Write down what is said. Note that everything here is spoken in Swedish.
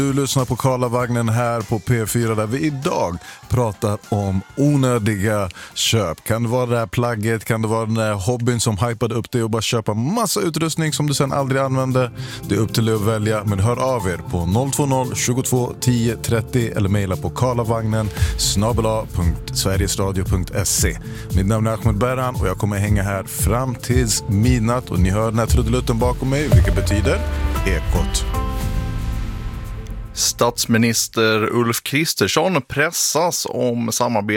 Du lyssnar på Karlavagnen här på P4 där vi idag pratar om onödiga köp. Kan det vara det här plagget, kan det vara den där hobbyn som hypade upp dig och bara köpa massa utrustning som du sen aldrig använder. Det är upp till dig att välja, men hör av er på 020 22 10 30 eller mejla på karlavagnen@sverigesradio.se. Mitt namn är Ahmed Berhan och jag kommer hänga här fram tills midnatt och ni hör den här trudelutten bakom mig, vilket betyder Ekot. Statsminister Ulf Kristersson pressas om samarbete